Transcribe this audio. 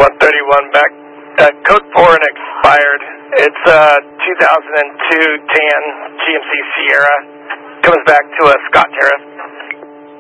131 back. Code 4 and expired. It's a 2002 tan GMC Sierra. Comes back to a Scott Terrace.